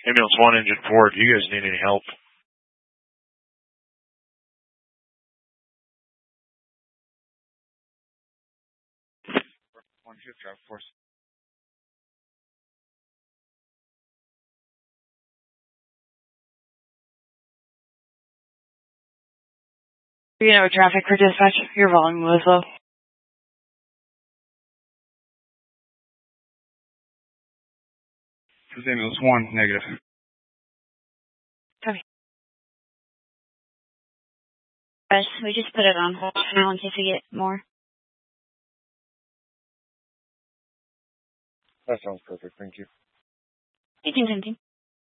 Ambulance 1, Engine 4, do you guys need any help? One shift drive force. You know, traffic for dispatch, your volume was low. This is Ambulance 1, negative. Copy. Yes, we just put it on hold now in case we get more. That sounds perfect, thank you. 1817.